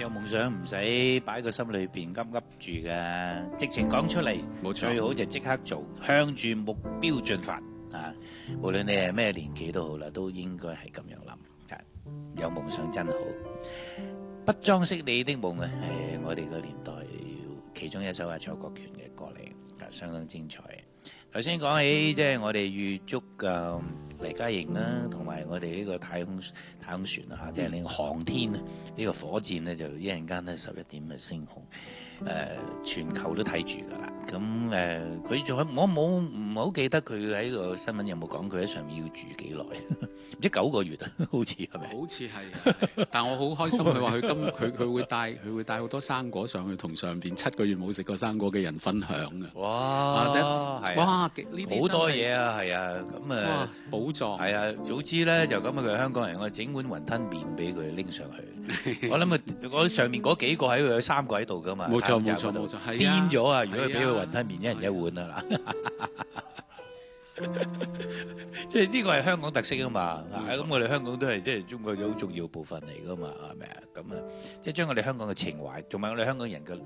有夢想唔使擺個心裏邊噏噏住㗎，直情講出嚟， 冇錯最好就即刻做，向住目標進發啊！無論你係咩年紀都好啦，都應該係咁樣諗。有夢想真好，不裝飾你的夢啊！係我哋個年代其中一首係蔡國權嘅歌嚟，相當精彩。頭先講起即係我哋預祝黎嘉瑩啦，同埋我哋呢個太空船啊，即係呢個航天啊，呢個火箭咧就一陣間咧11點嘅升空，全球都睇住㗎啦。咁佢仲我唔好記得佢喺個新聞有冇講佢喺上面要住幾耐，唔知9個月啊，好似係咪？ 好似係，但我好開心，佢話佢會帶好多生果上去，同上邊7個月冇食過生果嘅人分享嘅。 哇！ 哇！呢啲好多嘢啊，係啊，咁寶藏係啊，早知咧就咁啊！佢香港人，我整碗雲吞麵俾佢拎上去。我諗我上面嗰幾個喺度有3個喺度噶嘛。 冇錯，係癲咗啊！如果佢俾佢雲吞麵，一人一碗啊嗱。即係呢個係香港特色啊嘛。咁我哋香港都係即係中國好重要部分嚟噶嘛，係咪啊？咁啊，即係將我哋香港嘅情懷，同埋我哋香港人嘅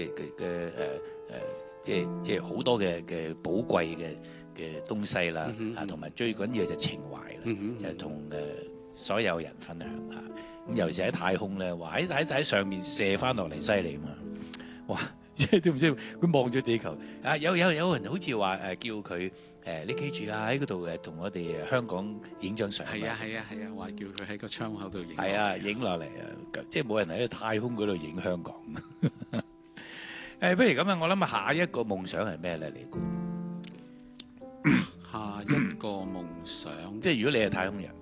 即係好多嘅寶貴嘅東西啦，同埋最緊要就情懷啦，就係同所有人分享嚇。咁尤其是喺太空咧，話喺上面射翻落嚟犀利嘛！哇！即係都唔知佢望住地球啊！有人好似話叫佢你記住啊，喺嗰度同我哋香港影張相。 係啊，話叫佢喺個窗口度影。 係啊，影落嚟啊！即係冇人喺太空嗰度影香港。不如咁啊！我諗下一個夢想係咩咧？你估？ 下一個夢想， 即係如果你係太空人，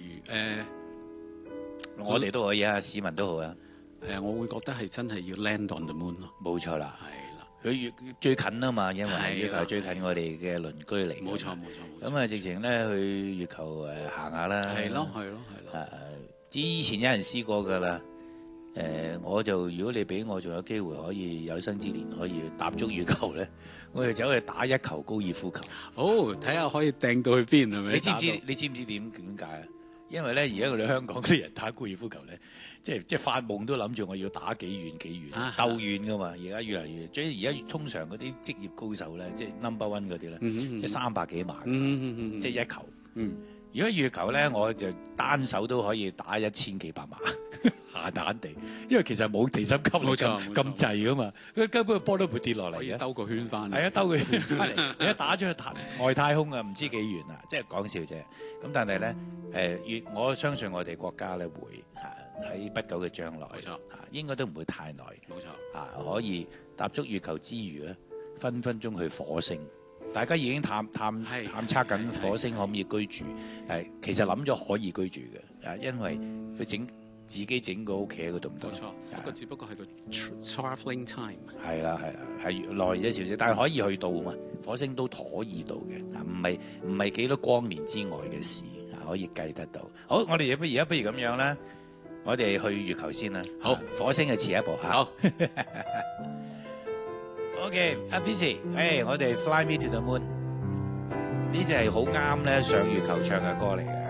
我哋都可以啊，市民都好啊。 我會覺得係真係要 land on the moon 咯。 冇錯啦， 係啦， 佢最近啊嘛，因為月球最近我哋嘅鄰居嚟。 冇錯。 咁啊，直情咧去月球行下啦。 係咯。 以前有人試過㗎啦。我就如果你俾我仲有機會可以有生之年可以踏足月球咧，我哋走去打一球高爾夫球。 好，睇下可以掟到去邊係咪？ 你知唔知點解啊？因為咧，而家我哋香港啲人打高爾夫球咧，即係發夢都諗住我要打幾遠鬥遠噶嘛。而家越嚟越，所以而家通常嗰啲職業高手咧，即係 number one 嗰啲咧，即係300幾碼，即係一球。如果月球咧，我就單手都可以打1000幾百碼，閒閒地，因為其實冇地心吸力咁滯噶嘛，佢根本個波都會跌落嚟嘅， 可以兜個圈翻嚟。 係啊，兜個圈翻嚟，你一打咗去外太空啊，唔知幾遠啊，即係講笑啫。咁但係咧，我相信我哋國家咧會喺不久嘅將來，應該都唔會太耐， 冇錯， 可以踏足月球之餘咧，分分鐘去火星。大家已經探測緊火星可唔可以居住，其實諗咗可以居住嘅，因為佢自己整個屋企喺嗰度唔得。 冇錯，不過只不過係個 travelling time。係啦，係耐咗少少，但係可以去到啊嘛，火星都可以到嘅，唔係幾多光年之外嘅事，可以計得到。好，我哋而家不如咁樣啦，我哋去月球先啦。 好， 火星係遲一步嚇。好。OK， 阿 Busy， 我哋 Fly Me to the Moon 呢隻係好啱咧上月球唱嘅歌嚟嘅。